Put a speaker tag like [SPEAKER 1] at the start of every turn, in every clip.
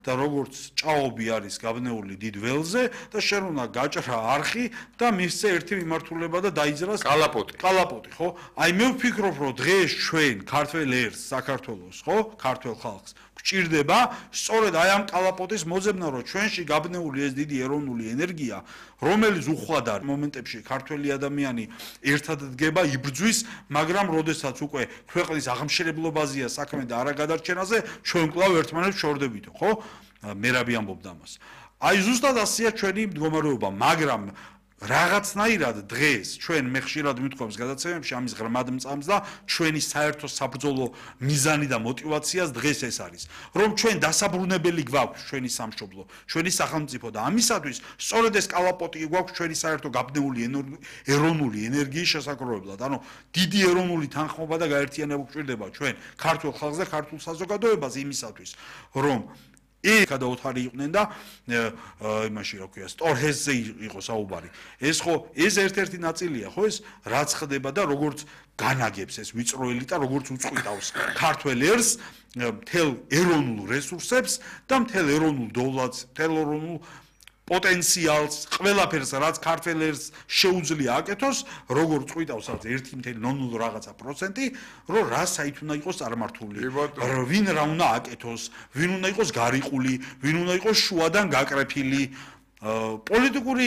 [SPEAKER 1] და როგორც ჭაობი არის გაბნეული დიდ ველზე და შენ უნდა გაჭრა არხი და მისცე ერთი მიმართულება და დაიძრას კალაპოტი, ხო? აი მე ვფიქრობ, რომ დღეს ჩვენ ქართველ ერს, საქართველოს, ხო? ქართველ ხალხს გვჭირდება სწორედ აი ამ კალაპოტის მოძებნა, რომ ჩვენში გაბნეული ეს დიდი ეროვნული ენერგია, რომელიც უხვად არის მომენტებში ქართველი ადამიანი ერთად დგება, იბრძვის, მაგრამ როდესაც უკვე ქვეყნის აღმშენებლობაზეა საქმე და არა გადარჩენაზე, ჩვენ კვლავ ერთმანეთს შორდებითო, ხო? მერაბი ამბობდა ამას. აი ზუსტად ასეა ჩვენი მდგომარეობა, მაგრამ რაღაცნაირად დღეს ჩვენ მე ხშირად მithქვამს გადაცემებში ამის ღრმად მწამს და ჩვენი საერთო საბრძოლო მიზანი და мотиваციას დღეს ეს არის, რომ ჩვენ დასაბრუნებელი გვაქვს ჩვენი სამშობლო, ჩვენი სახელმწიფო და ამისათვის სწორედ ეს კალაპოტი გვაქვს ჩვენი საერთო გაბნეული ეროვნული ენერგიის შესაძლებლად. ანუ დიდი ეროვნული თანხმობა და გაერთიანება გვჭირდება ჩვენ ქართულ ხალხს და ქართულ საზოგადოებას იმისათვის, რომ ეს გადაოთარი იყვნენ და იმაში რა ქვია სტორჰეზზე იყო საუბარი. ეს ხო ეს ერთ-ერთი ნაწილია, ხო ეს რაც ხდება და როგორც განაგებს ეს ვიწრო ელიტა, როგორც უწყვიტავს ქართველ ერს, მთელ ეროვნულ რესურსებს და მთელ ეროვნულ დოვლადს, მთელ ეროვნულ პოტენციალს, ყველაფერს, რაც ქართველ ერს შეუძლია აკეთოს, როგორც წყვიტავს რაც 1.00 რაღაცა პროცენტი, რომ რა საით უნდა იყოს წარმართული, ვინ რა უნდა აკეთოს, ვინ უნდა იყოს გარიყული, ვინ უნდა იყოს შუადან გაკრეფილი. პოლიტიკური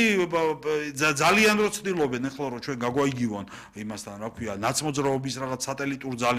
[SPEAKER 1] ძალიან რო ცდილობენ ახლა რომ ჩვენ გაგვაიგივონ იმასთან რა ქვია, ნაცმოძრაობის რაღაც სატელიტურ